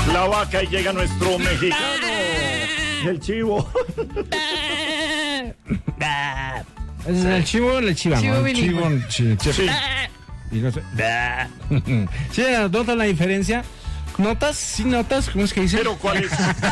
la vaca y llega nuestro mexicano, el chivo. ¿Es el chivo o el chiva? Chivo Chivo, Sí. y no sé. ¿Sí notas la diferencia? ¿Notas? ¿Sí notas? ¿Cómo es que dice? Pero ¿cuál es?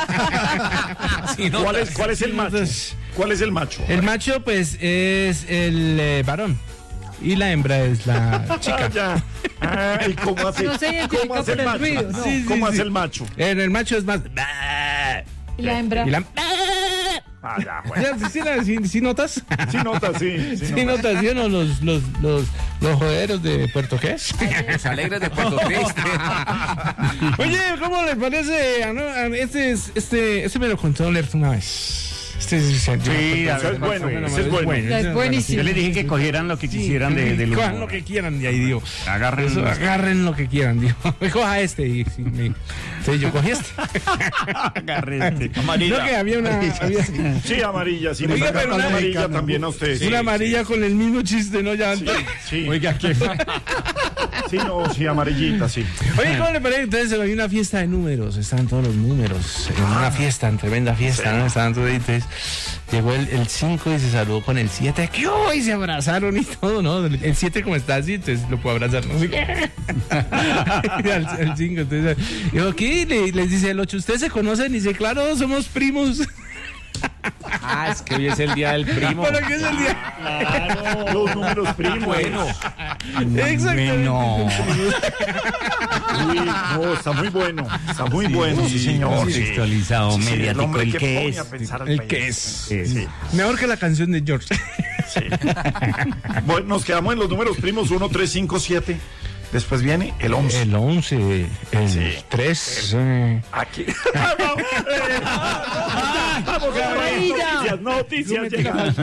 ¿Cuál es el macho? ¿Cuál es el macho? El macho, pues, es el varón. Y la hembra es la chica. Ya. ¿Y cómo hace? No se identifica ¿Cómo hace por el el macho? ruido, no. Sí, ¿Cómo sí. hace el macho? El macho es más. ¿Y la hembra? Y la... Ya, bueno. ¿Sí notas? Sí nota, sí. Sí notas, ¿sí o no? Los joderos de Puerto ¿qué? Los alegres de Puerto Triste. Oye, ¿cómo le parece? Este me lo contó Lerto una vez. Sí, ese es bueno. Es buenísimo. Yo les dije que cogieran lo que quisieran de Cojan humor. lo que quieran de ahí, digo. Agarren. Agarren lo que quieran, digo. Coja este. Y, sí, entonces yo cogí este. Agarren. Amarilla. No, que había una... Sí, amarilla. Sí, Oiga, nos pero sacaron una amarilla también a usted. una amarilla con el mismo chiste, ¿no? Ya antes. Sí. Oiga, ¿qué? Sí, no, sí, amarillita, sí. Oye, ¿cómo le parece? Entonces había una fiesta de números, estaban todos los números, en una fiesta, en tremenda fiesta, ¿no? Estaban todos ahí, entonces llegó el 5 y se saludó con el 7, ¿qué hubo? Y se abrazaron y todo, ¿no? El 7 como está así, entonces lo puedo abrazar, no sé qué. El 5, entonces dijo, ¿qué? Les dice el 8, ¿ustedes se conocen? Y dice, claro, somos primos. Es que hoy es el día del primo. ¿Para qué es el día? Claro, los números primos. Bueno. Exactamente. No. Uy, no, está muy bueno. Está muy bueno, sí, señor. Sí. Sexualizado, Sí, el mediático, hombre el que que pone es. a pensar al El país. que es. Sí. Mejor que la canción de George. Bueno, nos quedamos en los números primos 1, 3, 5, 7. Después viene el 11. El 11, el Sí. 3. Aquí. Vamos, noticias llegan.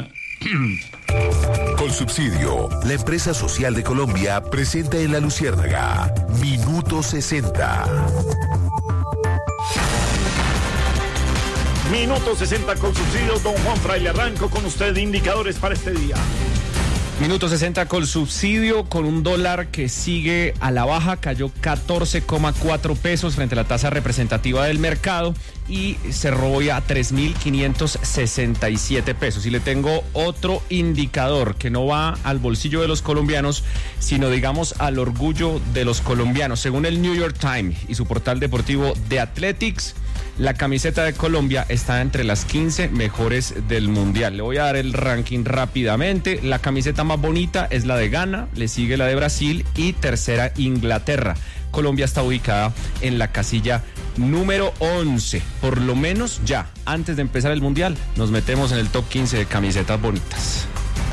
Colsubsidio, la empresa social de Colombia, presenta en La Luciérnaga Minuto 60. Minuto 60 con subsidio. Don Juan Fraile, arranco con usted indicadores para este día. Minuto 60 con subsidio, con un dólar que sigue a la baja, cayó 14,4 pesos frente a la tasa representativa del mercado y cerró hoy a 3.567 pesos. Y le tengo otro indicador que no va al bolsillo de los colombianos, sino digamos al orgullo de los colombianos. Según el New York Times y su portal deportivo The Athletics, la camiseta de Colombia está entre las 15 mejores del mundial. Le voy a dar el ranking rápidamente. La camiseta más bonita es la de Ghana, le sigue la de Brasil y tercera Inglaterra. Colombia está ubicada en la casilla número 11. Por lo menos ya, antes de empezar el mundial, nos metemos en el top 15 de camisetas bonitas.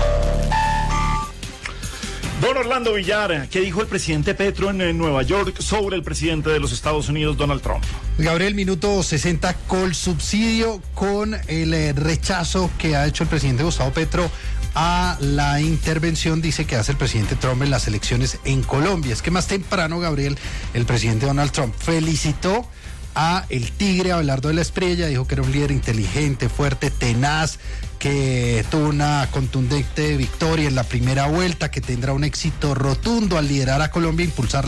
Don Orlando Villar, ¿qué dijo el presidente Petro en Nueva York sobre el presidente de los Estados Unidos, Donald Trump? Gabriel, minuto 60 Colsubsidio con el rechazo que ha hecho el presidente Gustavo Petro a la intervención, dice, que hace el presidente Trump en las elecciones en Colombia. Es que más temprano, Gabriel, el presidente Donald Trump felicitó a el Tigre Abelardo de la Espriella, dijo que era un líder inteligente, fuerte, tenaz, que tuvo una contundente victoria en la primera vuelta, que tendrá un éxito rotundo al liderar a Colombia e impulsar